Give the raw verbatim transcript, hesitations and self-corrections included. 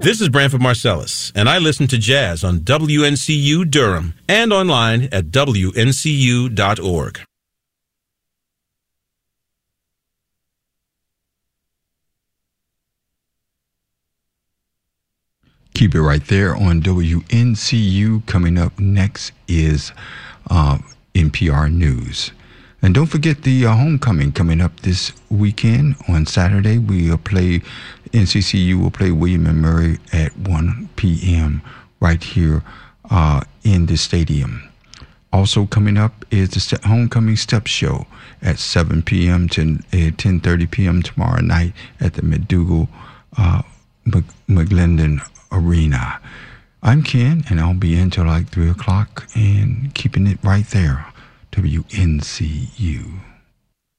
This is Branford Marcellus, and I listen to jazz on W N C U Durham and online at W N C U dot org. Keep it right there on W N C U. Coming up next is uh, N P R News. And don't forget the uh, homecoming coming up this weekend. On Saturday, we will play, N C C U will play William and Murray at one p.m. right here uh, in the stadium. Also coming up is the Ste- Homecoming Step Show at seven p.m. to uh, ten thirty p.m. tomorrow night at the McDougal uh, Mc- McGlendon Arena. I'm Ken, and I'll be in until like three o'clock and keeping it right there. W N C U.